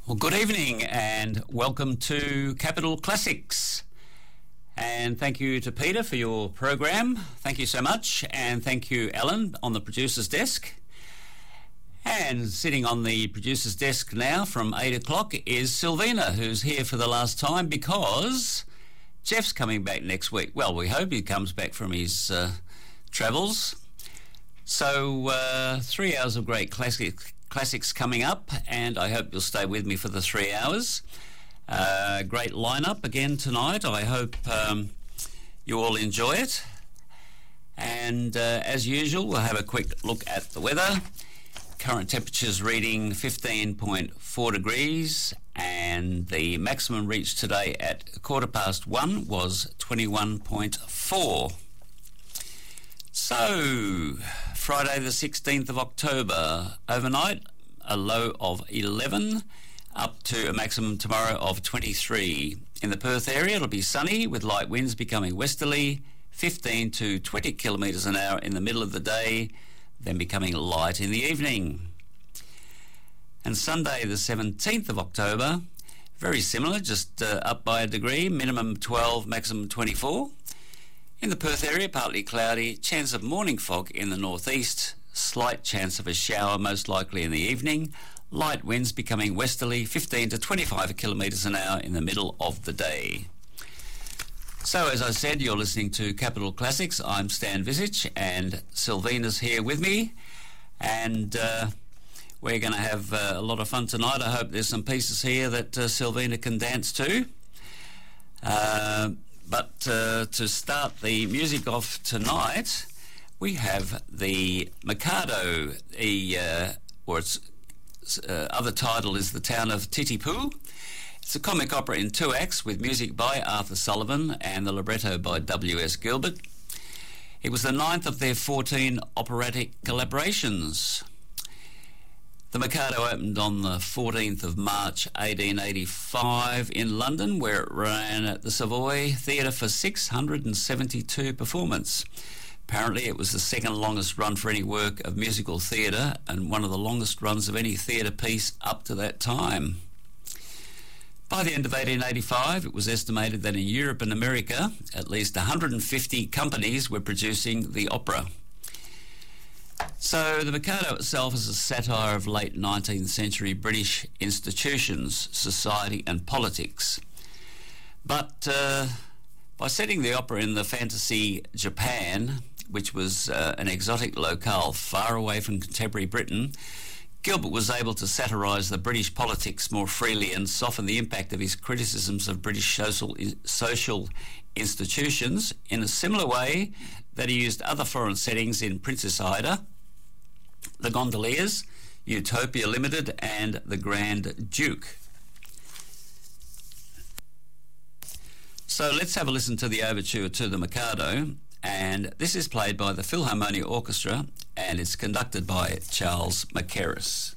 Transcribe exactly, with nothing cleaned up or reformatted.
Well, good evening and welcome to Capital Classics. And thank you to Peter for your program. Thank you so much. And thank you, Alan, on the producer's desk. And sitting on the producer's desk now from eight o'clock is Sylvina, who's here for the last time because Jeff's coming back next week. Well, we hope he comes back from his uh, travels. So uh, three hours of great classic, classics coming up, and I hope you'll stay with me for the three hours. Uh, great lineup again tonight. I hope um, you all enjoy it. And uh, as usual, we'll have a quick look at the weather. Current temperatures reading fifteen point four degrees, and the maximum reached today at quarter past one was twenty-one point four. So, Friday the sixteenth of October, overnight a low of eleven, up to a maximum tomorrow of twenty-three. In the Perth area it'll be sunny with light winds becoming westerly, fifteen to twenty kilometres an hour in the middle of the day, then becoming light in the evening. And Sunday the seventeenth of October, very similar, just uh, up by a degree, minimum twelve, maximum twenty-four. In the Perth area, partly cloudy, chance of morning fog in the northeast, slight chance of a shower most likely in the evening, light winds becoming westerly, fifteen to twenty-five kilometres an hour in the middle of the day. So as I said, you're listening to Capital Classics. I'm Stan Visich and Sylvina's here with me, and uh, we're going to have uh, a lot of fun tonight. I hope there's some pieces here that uh, Sylvina can dance to. Uh, But uh, to start the music off tonight, we have the Mikado, the, uh, or its uh, other title is The Town of Titipu. It's a comic opera in two acts with music by Arthur Sullivan and the libretto by W S Gilbert. It was the ninth of their fourteen operatic collaborations. The Mikado opened on the fourteenth of March eighteen eighty-five in London, where it ran at the Savoy Theatre for six hundred seventy-two performances. Apparently it was the second longest run for any work of musical theatre and one of the longest runs of any theatre piece up to that time. By the end of eighteen eighty-five, it was estimated that in Europe and America, at least one hundred fifty companies were producing the opera. So the Mikado itself is a satire of late nineteenth century British institutions, society and politics. But uh, by setting the opera in the fantasy Japan, which was uh, an exotic locale far away from contemporary Britain, Gilbert was able to satirise the British politics more freely and soften the impact of his criticisms of British social, social institutions in a similar way that he used other foreign settings in Princess Ida, The Gondoliers, Utopia Limited and The Grand Duke. So let's have a listen to the overture to the Mikado, and this is played by the Philharmonia Orchestra and it's conducted by Charles Mackerras.